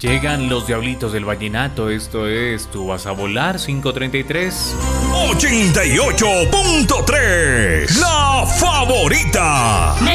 Llegan los Diablitos del Vallenato, esto es Tú vas a volar, 5:33. 88.3, la favorita.